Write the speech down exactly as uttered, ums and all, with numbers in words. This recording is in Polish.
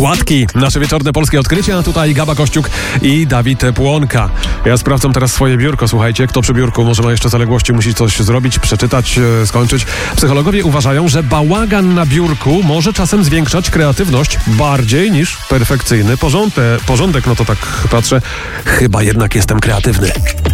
Okładki, nasze wieczorne polskie odkrycia, a tutaj Gaba Kościuk i Dawid Płonka. Ja sprawdzam teraz swoje biurko, słuchajcie, kto przy biurku może ma jeszcze zaległości, musi coś zrobić, przeczytać, e, skończyć. Psychologowie uważają, że bałagan na biurku może czasem zwiększać kreatywność bardziej niż perfekcyjny porządek. Porządek, no to tak patrzę, chyba jednak jestem kreatywny.